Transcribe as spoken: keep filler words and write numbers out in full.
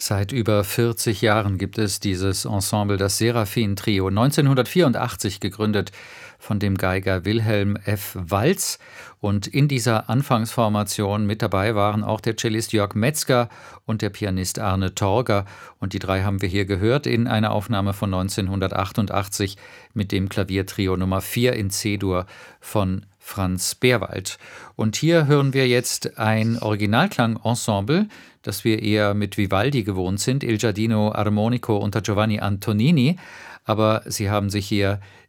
Seit über vierzig Jahren gibt es dieses Ensemble, das Seraphin-Trio, neunzehnhundertvierundachtzig gegründet von dem Geiger Wilhelm F. Walz. Und in dieser Anfangsformation mit dabei waren auch der Cellist Jörg Metzger und der Pianist Arne Torger. Und die drei haben wir hier gehört in einer Aufnahme von neunzehnhundertachtundachtzig mit dem Klaviertrio Nummer vier in C-Dur von Franz Berwald. Und hier hören wir jetzt ein Originalklang-Ensemble, das wir eher mit Vivaldi gewohnt sind, Il Giardino Armonico unter Giovanni Antonini. Aber sie haben sich hier